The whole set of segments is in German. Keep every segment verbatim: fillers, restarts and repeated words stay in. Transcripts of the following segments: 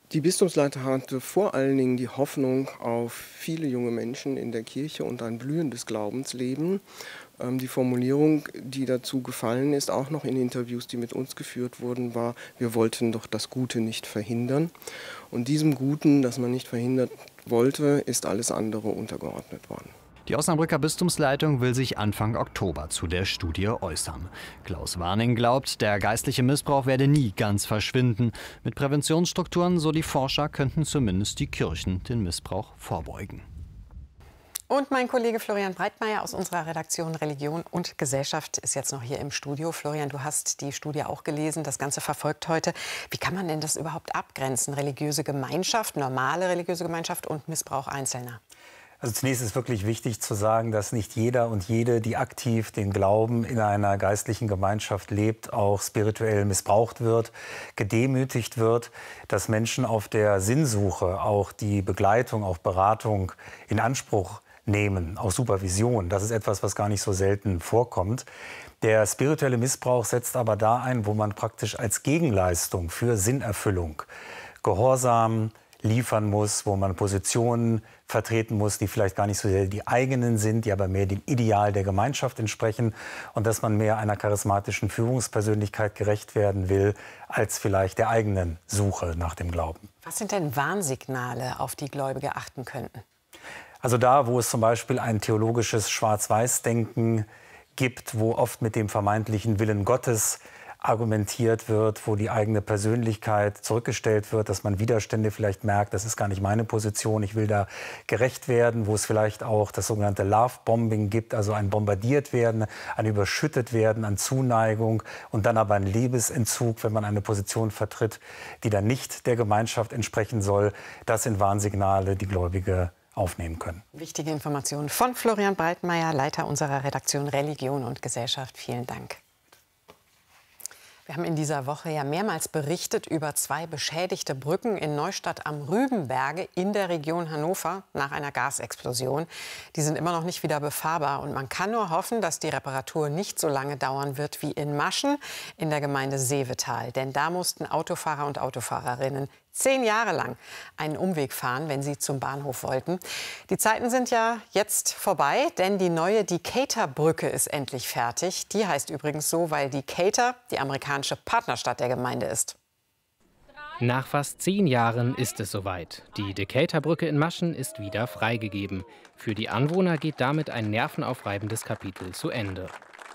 Die Bistumsleiter hatte vor allen Dingen die Hoffnung auf viele junge Menschen in der Kirche und ein blühendes Glaubensleben. Ähm, die Formulierung, die dazu gefallen ist, auch noch in Interviews, die mit uns geführt wurden, war: Wir wollten doch das Gute nicht verhindern. Und diesem Guten, das man nicht verhindern wollte, ist alles andere untergeordnet worden. Die Osnabrücker Bistumsleitung will sich Anfang Oktober zu der Studie äußern. Klaus Warning glaubt, der geistliche Missbrauch werde nie ganz verschwinden. Mit Präventionsstrukturen, so die Forscher, könnten zumindest die Kirchen den Missbrauch vorbeugen. Und mein Kollege Florian Breitmeier aus unserer Redaktion Religion und Gesellschaft ist jetzt noch hier im Studio. Florian, du hast die Studie auch gelesen, das Ganze verfolgt heute. Wie kann man denn das überhaupt abgrenzen? Religiöse Gemeinschaft, normale religiöse Gemeinschaft und Missbrauch Einzelner? Also zunächst ist wirklich wichtig zu sagen, dass nicht jeder und jede, die aktiv den Glauben in einer geistlichen Gemeinschaft lebt, auch spirituell missbraucht wird, gedemütigt wird, dass Menschen auf der Sinnsuche auch die Begleitung, auch Beratung in Anspruch nehmen, auch Supervision. Das ist etwas, was gar nicht so selten vorkommt. Der spirituelle Missbrauch setzt aber da ein, wo man praktisch als Gegenleistung für Sinnerfüllung Gehorsam liefern muss, wo man Positionen vertreten muss, die vielleicht gar nicht so sehr die eigenen sind, die aber mehr dem Ideal der Gemeinschaft entsprechen, und dass man mehr einer charismatischen Führungspersönlichkeit gerecht werden will, als vielleicht der eigenen Suche nach dem Glauben. Was sind denn Warnsignale, auf die Gläubige achten könnten? Also da, wo es zum Beispiel ein theologisches Schwarz-Weiß-Denken gibt, wo oft mit dem vermeintlichen Willen Gottes argumentiert wird, wo die eigene Persönlichkeit zurückgestellt wird, dass man Widerstände vielleicht merkt, das ist gar nicht meine Position, ich will da gerecht werden, wo es vielleicht auch das sogenannte Love-Bombing gibt, also ein bombardiert werden, ein überschüttet werden an Zuneigung und dann aber ein Liebesentzug, wenn man eine Position vertritt, die dann nicht der Gemeinschaft entsprechen soll. Das sind Warnsignale, die Gläubige aufnehmen können. Wichtige Informationen von Florian Breitmeier, Leiter unserer Redaktion Religion und Gesellschaft. Vielen Dank. Wir haben in dieser Woche ja mehrmals berichtet über zwei beschädigte Brücken in Neustadt am Rübenberge in der Region Hannover nach einer Gasexplosion. Die sind immer noch nicht wieder befahrbar und man kann nur hoffen, dass die Reparatur nicht so lange dauern wird wie in Maschen in der Gemeinde Seevetal. Denn da mussten Autofahrer und Autofahrerinnen zehn Jahre lang einen Umweg fahren, wenn sie zum Bahnhof wollten. Die Zeiten sind ja jetzt vorbei, denn die neue Decatur-Brücke ist endlich fertig. Die heißt übrigens so, weil Decatur die amerikanische Partnerstadt der Gemeinde ist. Nach fast zehn Jahren ist es soweit. Die Decatur-Brücke in Maschen ist wieder freigegeben. Für die Anwohner geht damit ein nervenaufreibendes Kapitel zu Ende.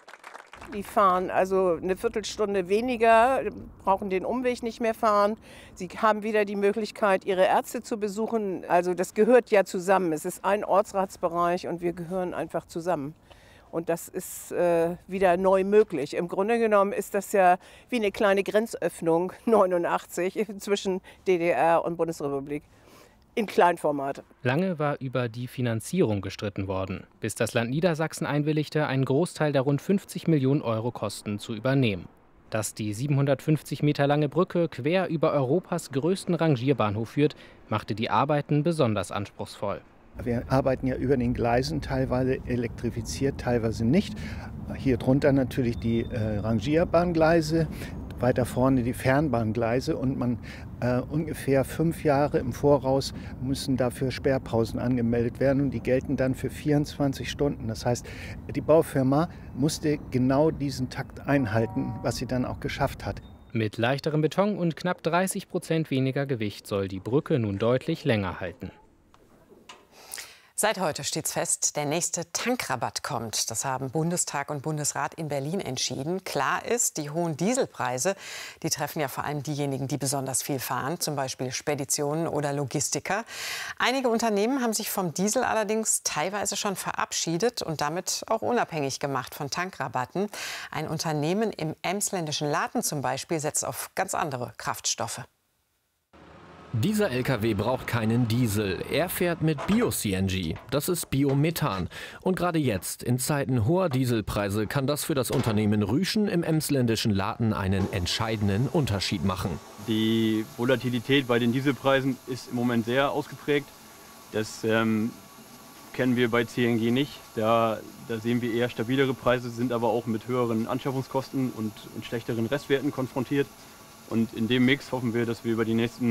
Die fahren also eine Viertelstunde weniger, brauchen den Umweg nicht mehr fahren. Sie haben wieder die Möglichkeit, ihre Ärzte zu besuchen. Also das gehört ja zusammen. Es ist ein Ortsratsbereich und wir gehören einfach zusammen. Und das ist äh, wieder neu möglich. Im Grunde genommen ist das ja wie eine kleine Grenzöffnung neunundachtzig zwischen D D R und Bundesrepublik. In Kleinformat. Lange war über die Finanzierung gestritten worden, bis das Land Niedersachsen einwilligte, einen Großteil der rund fünfzig Millionen Euro Kosten zu übernehmen. Dass die siebenhundertfünfzig Meter lange Brücke quer über Europas größten Rangierbahnhof führt, machte die Arbeiten besonders anspruchsvoll. Wir arbeiten ja über den Gleisen, teilweise elektrifiziert, teilweise nicht. Hier drunter natürlich die äh, Rangierbahngleise. Weiter vorne die Fernbahngleise und man äh, ungefähr fünf Jahre im Voraus müssen dafür Sperrpausen angemeldet werden und die gelten dann für vierundzwanzig Stunden. Das heißt, die Baufirma musste genau diesen Takt einhalten, was sie dann auch geschafft hat. Mit leichterem Beton und knapp dreißig Prozent weniger Gewicht soll die Brücke nun deutlich länger halten. Seit heute steht's fest, der nächste Tankrabatt kommt. Das haben Bundestag und Bundesrat in Berlin entschieden. Klar ist, die hohen Dieselpreise, die treffen ja vor allem diejenigen, die besonders viel fahren, zum Beispiel Speditionen oder Logistiker. Einige Unternehmen haben sich vom Diesel allerdings teilweise schon verabschiedet und damit auch unabhängig gemacht von Tankrabatten. Ein Unternehmen im emsländischen Laden zum Beispiel setzt auf ganz andere Kraftstoffe. Dieser L K W braucht keinen Diesel. Er fährt mit Bio-C N G. Das ist Biomethan. Und gerade jetzt, in Zeiten hoher Dieselpreise, kann das für das Unternehmen Rüschen im emsländischen Laden einen entscheidenden Unterschied machen. Die Volatilität bei den Dieselpreisen ist im Moment sehr ausgeprägt. Das ähm, kennen wir bei C N G nicht. Da, da sehen wir eher stabilere Preise, sind aber auch mit höheren Anschaffungskosten und, und schlechteren Restwerten konfrontiert. Und in dem Mix hoffen wir, dass wir über die nächsten